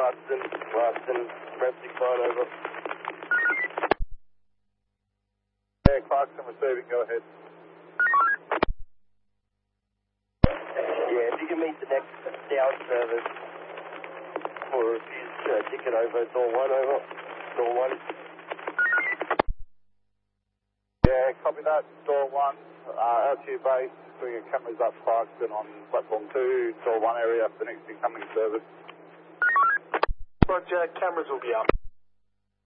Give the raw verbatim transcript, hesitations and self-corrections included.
Marston, Marston, Ramsey Klein over. Yeah, Clarkson receiving, go ahead. Yeah, if you can meet the next down service for refuse uh, ticket over, door one over, door one. Yeah, copy that, door one, uh, L T base, bring your cameras up Clarkson on platform two, door one area for next incoming service. Roger, cameras will be up.